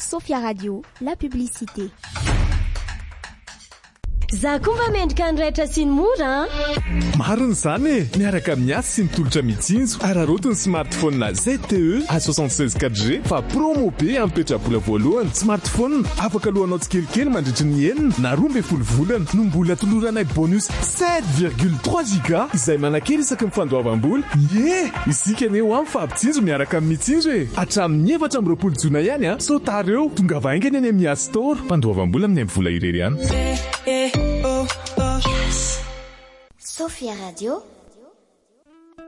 Sophia Radio, la publicité. Za komba mendrika andraitra sy ny mora mariny zany miaraka amin'ny asy sy ny tolotra mitsinjo ararotiny smartphone ZTE A76 4G fa promo be ampetrabola voalohany smartphone afaka lohanao tsikelikely mandritry ny enina na 12 volana no mbola toloranay bonus 7,3 giga izay manakely isaky ny fandoavam-bola isika aneo amin'ny fampitsinjo miaraka amin'ny mitsinjo hatramin'ny 4 jona ihany sotareo tonga vaingany any amin'ny App Store fandoavam-bola amin'ny vola irery ihany. Sophia Radio,